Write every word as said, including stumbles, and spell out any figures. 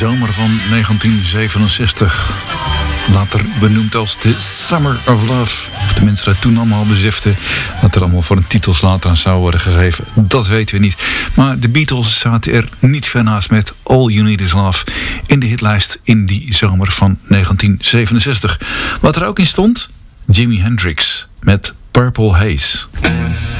zomer van negentien zevenenzestig. Later benoemd als The Summer of Love. Of de mensen dat toen allemaal beseften dat er allemaal voor een titels later aan zou worden gegeven. Dat weten we niet. Maar de Beatles zaten er niet ver naast met All You Need Is Love in de hitlijst in die zomer van negentien zevenenzestig. Wat er ook in stond, Jimi Hendrix met Purple Haze.